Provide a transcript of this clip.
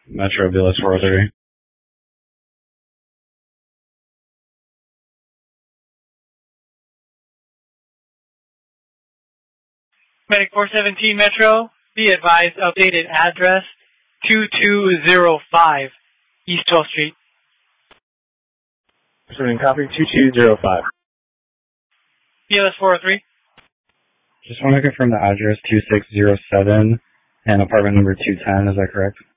Metro BLS 403. Medic 417 Metro, be advised, updated address 2205 East 12th Street. Pursuing copy 2205. BLS 403. Just want to confirm the address 2607 and apartment number 210, is that correct?